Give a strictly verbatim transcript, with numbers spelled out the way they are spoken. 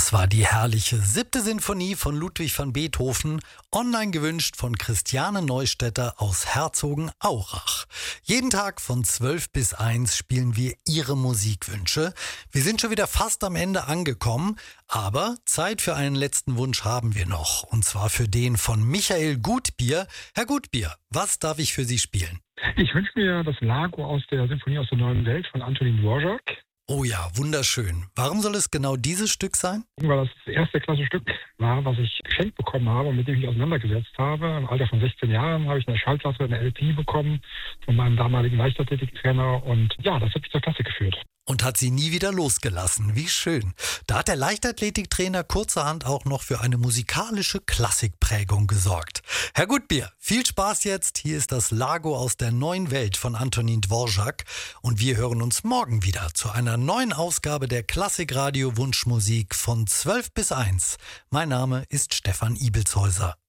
Das war die herrliche siebte Sinfonie von Ludwig van Beethoven, online gewünscht von Christiane Neustädter aus Herzogenaurach. Jeden Tag von zwölf bis eins spielen wir Ihre Musikwünsche. Wir sind schon wieder fast am Ende angekommen, aber Zeit für einen letzten Wunsch haben wir noch. Und zwar für den von Michael Gutbier. Herr Gutbier, was darf ich für Sie spielen? Ich wünsche mir das Lago aus der Sinfonie aus der Neuen Welt von Antonin Dvorak. Oh ja, wunderschön. Warum soll es genau dieses Stück sein? Weil das das erste klasse Stück war, was ich geschenkt bekommen habe und mit dem ich mich auseinandergesetzt habe. Im Alter von sechzehn Jahren habe ich eine Schallplatte, eine L P bekommen von meinem damaligen Leichtathletiktrainer und ja, das hat mich zur Klasse geführt. Und hat sie nie wieder losgelassen. Wie schön. Da hat der Leichtathletiktrainer kurzerhand auch noch für eine musikalische Klassikprägung gesorgt. Herr Gutbier, viel Spaß jetzt. Hier ist das Lago aus der Neuen Welt von Antonin Dvorak. Und wir hören uns morgen wieder zu einer neuen Ausgabe der Klassikradio Wunschmusik von zwölf bis eins. Mein Name ist Stefan Ibelshäuser.